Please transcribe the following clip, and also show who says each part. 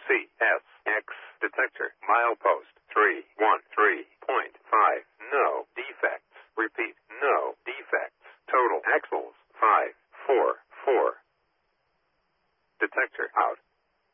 Speaker 1: CSX detector. Milepost 313.5. No defects. Repeat, no defects. Total axles 544. Detector out.